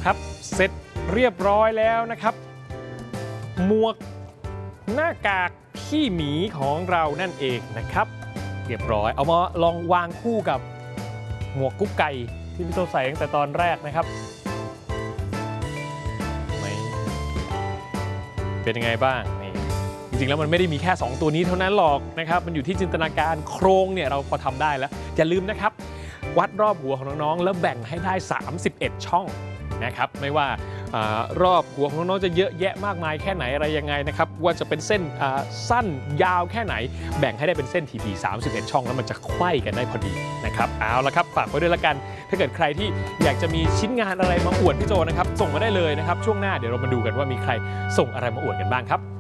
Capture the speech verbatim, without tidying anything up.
ครับเสร็จเรียบร้อยแล้วนะครับหมวกหน้ากากขี้หมีของเรานั่นเองนะครับเรียบร้อยเอามาลองวางคู่กับหมวกกุ๊กไก่ที่พี่โตใส่ตั้งแต่ตอนแรกนะครับเป็นยังไงบ้างนี่จริงๆแล้วมันไม่ได้มีแค่สองตัวนี้เท่านั้นหรอกนะครับมันอยู่ที่จินตนาการโครงเนี่ยเราพอทำได้แล้วอย่าลืมนะครับวัดรอบหัวของน้องๆแล้วแบ่งให้ได้สามสิบเอ็ดช่องนะครับไม่ว่ารอบหัวของน้องๆจะเยอะแยะมากมายแค่ไหนอะไรยังไงนะครับว่าจะเป็นเส้นสั้นยาวแค่ไหนแบ่งให้ได้เป็นเส้นทีๆสามสิบเอ็ดช่องแล้วมันจะไขว้กันได้พอดีนะครับเอาละครับฝากไว้ด้วยละกันถ้าเกิดใครที่อยากจะมีชิ้นงานอะไรมาอวดพี่โจนะครับส่งมาได้เลยนะครับช่วงหน้าเดี๋ยวเรามาดูกันว่ามีใครส่งอะไรมาอวดกันบ้างครับ